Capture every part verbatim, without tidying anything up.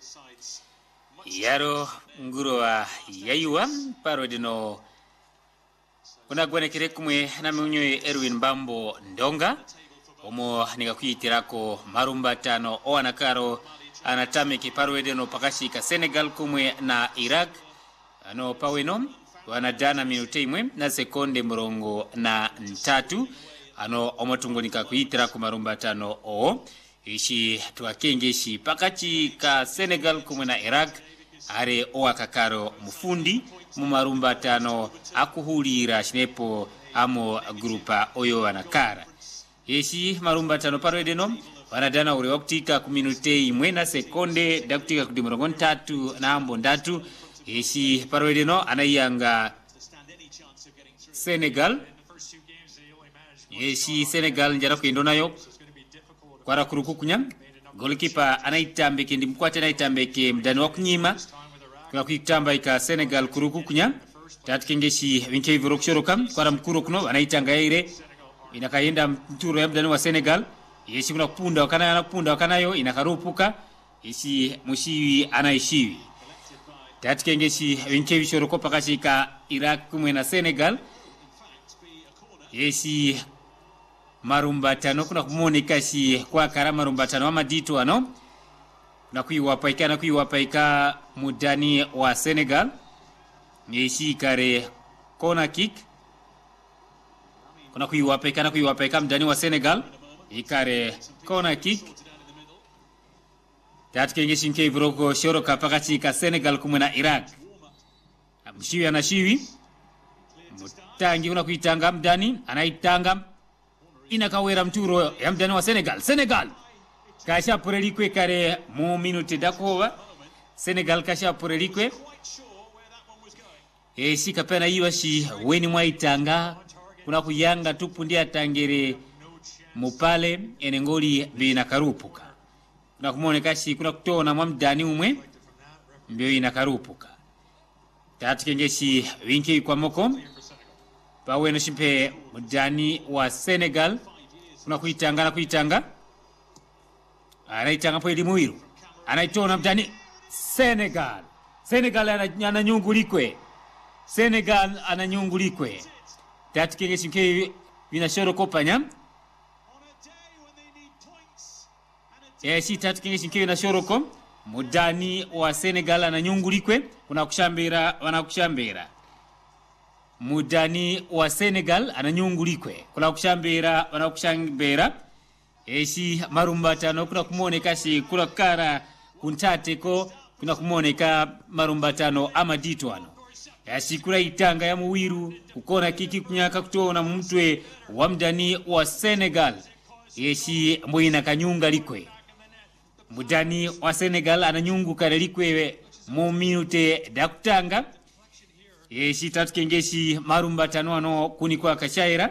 yaro nguruwa yayuwa paro dino kuna gwane kire kumwe na mwenye Erwin Bambo Ndonga omo nikakuitirako marumba tano o anakaro anatame kiparo dino pakashika Senegal kumwe na Iraq ano paweno wanadana minute imwe na sekonde murongo na ntatu ano omotungo nikakuitirako marumba tano o ishi tuwakengeshi pakati ka Senegal kumwe na Iraq are owa kakaro mufundi mu marumba tano akuhulira shinepo amo grupa oyo wanakara ishi marumba tano parwedeno wanadana uri wakutika kuminute imwe na sekonde dakutika kudimurongo ntatu na ambo ndatu ishi parwedeno anayanga Senegal ishi Senegal njara kuendo nayo kwara kurukukunya goalkeeper anaitambeke ndi mkwate anaitambeke mdani wa kunyima kuna kuitamba ika Senegal kurukukunya tatkengeshi winke virokushoroka kwara mkuro kuno anaitanga yaire inakaenda mturo ya mdani wa Senegal yeshi kuna kupunda wakana anakupunda wakanayo inakarupuka yeshi mushiwi anaishiwi tatkengeshi winke vishoroko pakashi ika Iraq kumwe na Senegal yeshi marumba tano kuna kumonika shi kwa kara marumba tano wa maditu ano na kuiwapaika na kuiwapaika mudani wa Senegal yeshi kare corner kick kuna kuiwapaika na kuiwapaika mdani wa Senegal ikare corner kick tatkengeshi nke vroko shoroka pakati ka Senegal kumwe na Iraq mshiwi anashiwi mutangi kuna kuitanga mdani anaitanga inakawera mturo ya mdani wa Senegal Senegal kasha purelikwe kare mu minute dakowa Senegal kasha purelikwe e sika pena yiwa shi weni mwaitanga kuna kuyanga tupundi atangere mupale enengoli bina karupuka kuna kumoneka shi kuna kutona mwa mdani umwe mbio inakarupuka tatkengeshi winki kwa moko pawe no shimpe mdani wa Senegal kuna kuitanga na kuitanga anaitanga po elimuiru anaitona mdani Senegal Senegal ananyungulikwe Senegal ananyungulikwe tatkengeshi nke vinashoro kopanya yeshi tatkengeshi nke vinashoro ko mdani wa Senegal ananyungulikwe kuna kushambira wana kushambira mudani wa Senegal ananyungulikwe kula kushambira wana kushambira eshi marumba tano kuna kumoneka shi kula kara kuntateko kuna kumoneka marumba tano amaditu ano yashi kula itanga ya muwiru kukona kiki kunyaka kutona mtwe wa mdani wa Senegal eshi mwina kanyunga likwe mudani wa Senegal ananyungu kare likwe mu minute dakutanga yeshi tatkengeshi marumba tano ano kuni kwa kashaira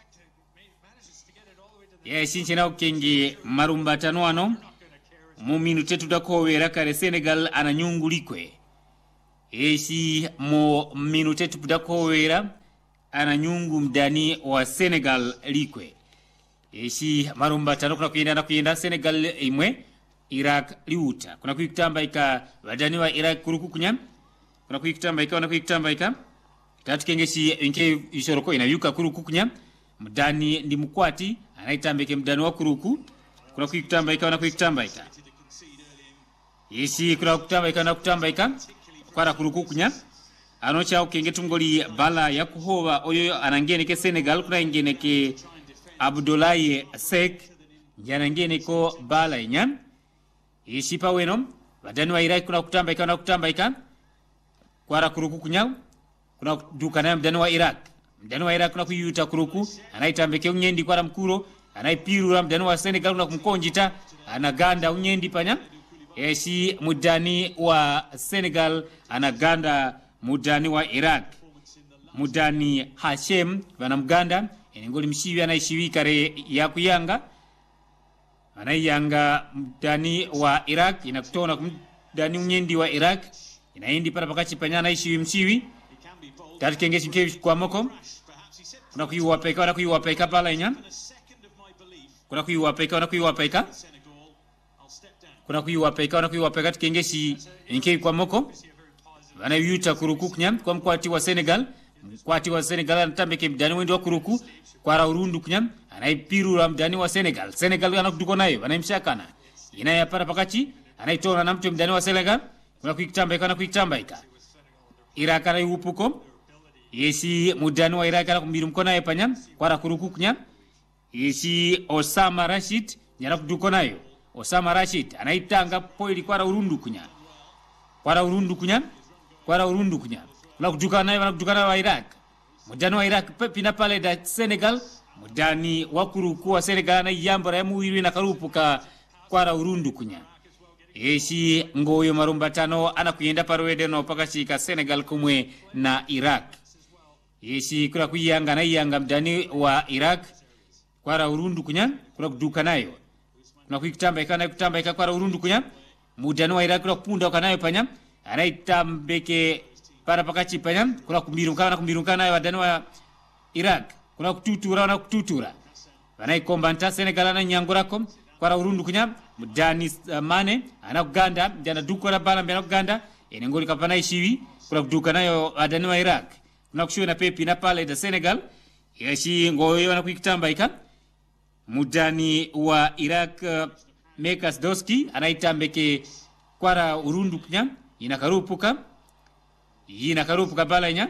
yeshi nchena ukenge marumba tano ano mu minute tudakowera kare Senegal ananyungulikwe yeshi mu minute tudakowera ananyungu mdani wa Senegal likwe yeshi marumba tano kuna kuyenda na kuyenda Senegal imwe Iraq liuta kuna kuyitamba ika wadani wa Iraq kurukukunya kuna kuitamba ika na kuitamba ika tatkengeshi inke ishoroko inayuka kurukukunya mdani ndi mkwati anaitambeke mdani wa kuruku kuna kuitamba ika na kuitamba ika yeshi kuna kutamba ika na kutamba ika kwa kurukukunya anocha ukenge tungoli bala ya kuhova oyo anangeneke Senegal kuna ingeneke Abdoulaye Seck yanangeneko bala inya yeshi paweno wadani wa Iraq kuna kutamba ika na kutamba ika kwara kuruku kunyao kuna duka na mdani wa Iraq mdani wa Iraq kuna kuyuta kuruku anaitambeke unyendi kwara mkuro anaipirura mdani wa Senegal kuna kumkonjita anaganda unyendi panya yeshi mudani wa Senegal anaganda mudani wa Iraq mudani Hashem vanamganda enengoli mshiwi anaishiwi kare ya kuyanga anayanga mdani wa Iraq inakutona mdani unyendi wa Iraq inaindi para pakachi panyana ishi msiwi tatkengeshi nke kwa moko kuna kuiwapeka kuna kuiwapeka pala inya kuna kuiwapeka kuna kuiwapeka kuna kuiwapeka na kuiwapeka tukengeshi inkei kwa moko bana yuta kuruku kunyam kwa mkwati wa Senegal mkwati wa Senegal anatambeke mdani wendi wa kuruku kwa raurundu kunyam anaipiru la mdani wa Senegal Senegal anakuduko nayo anaimshakana inaya para pakati anaitona na mtu mdani wa Senegal kuna kuitambaika na kuitambaika Iraq ana yupuko yesi mudani wa Iraq ana kumbiru mkona epanyam kwa rakuruku kunyam yesi Osama Rashid nyara kuduko nayo Osama Rashid anaitanga poili kwa raurundu kunyam kwa raurundu kunyam kwa raurundu kunyam la kuduka nayo na kuduka nayo wa Iraq mudani wa Iraq pina pale da Senegal mudani wa kuruku wa Senegal na yambara ya muwiri na karupuka kwa raurundu kunyam Eshi ngoyo marumbatano anakuyenda parwede no pakashika Senegal kumwe na Iraq. Eshi kula kuyanga na yanga mdani wa Iraq kwa urundu kunya kula kuduka nayo. Kuna kuitambaika na kutambaika kwa urundu kunya mudani wa Iraq kula kupunda kanayo panya anaitambeke para pakachi panya kula kumbirunga na kumbirunga nayo wadani wa Iraq kula kututura na kututura. Wanaikomba Senegal na nyangurako kwa urundu kunya mudani uh, mane ana Uganda jana duko la bala mbele Uganda ene ngoli kapana ishiwi kuna kuduka nayo adani wa Iraq kuna kushiwe na pepi na pale da Senegal yeshi ngoyo na kuitambaika mudani wa Iraq uh, Mekas Doski anaitambeke kwa urundu kunya inakarupuka inakarupuka bala nya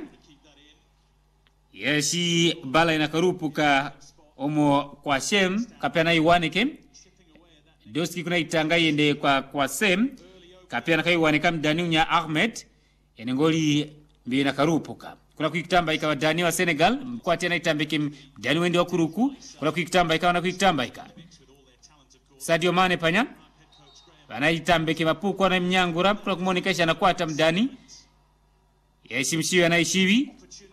yeshi bala inakarupuka omo kwa shem kapana iwaneke Doski kuna itanga yende kwa kwa Sem kapia nakai wanika mdani unya Ahmed enengoli mbina karupuka kuna kuitamba ikawa dani wa Senegal kwa tena itambeke mdani wende wa kuruku kuna kuitamba ikawa na kuitamba ika Sadio Mane panya bana itambeke mapuko na mnyangura kuna kumonikesha na kwata mdani yeshimshiwe na ishiwi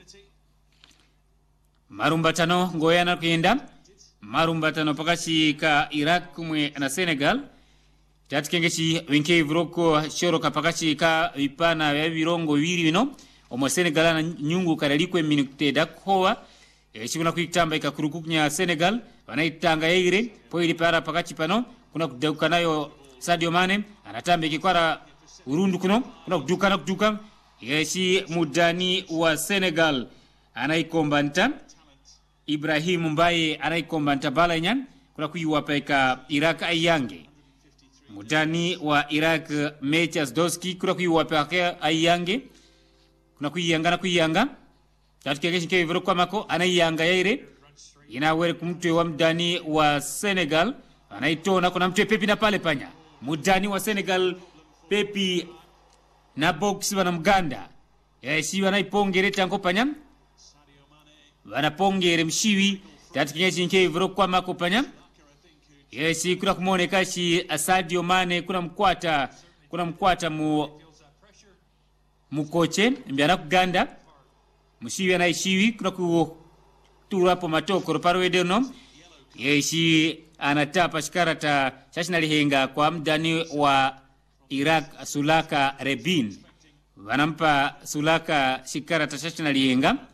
marumbatano ngoya na kuenda marumbatano pakashi ka Iraq kumwe na Senegal tatkengeshi winke vroko shoro kapakashi ka vipana ya virongo viri vino omo Senegal na nyungu kadalikwe minute dakowa shikuna kuitamba ikakurukunya Senegal wanaitanga yeire poili para pakachi pano kuna kuduka nayo Sadio Mane anatambe kikwara urundu kuno kuna kuduka na kuduka yeshi mudani wa Senegal anaikombanta Ibrahim Mbaye anaikomba ntabala nyan kuna kuiwapeka Iraq ayange mudani wa Iraq Mekas Doski kuna kuiwapeka ayange kuna kuiyanga na kuiyanga tatikekeshi keviro kwa mako anayanga yaire inawere kumtwe wa mdani wa Senegal anaitona kuna mtwe pepi na pale panya mudani wa Senegal pepi na box wana mganda yeshi wanaipongere tango panya wanapongere mshiwi tatikinyeshi nke viro kwa makopanya yesi kuna kumoneka shi Sadio Mane kuna mkwata kuna mkwata mu mukoche mbiana kuganda mshiwi anaishiwi kuna kutura po matoko parwede no yeshi anatapa shikarata shashina lihenga kwa mdani wa Iraq Sulaka Rebin wanampa Sulaka shikarata shashina lihenga